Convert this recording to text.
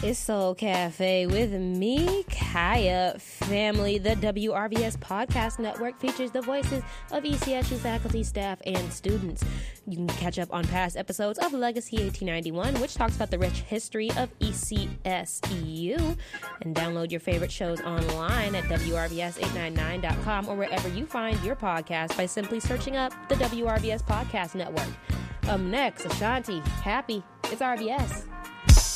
It's Soul Cafe with me, Kaya. Family, the WRVS Podcast Network features the voices of ECSU faculty, staff, and students. You can catch up on past episodes of Legacy 1891, which talks about the rich history of ECSEU, and download your favorite shows online at WRVS899.com or wherever you find your podcast by simply searching up the WRVS Podcast Network. Up next, Ashanti, Happy. It's RVS.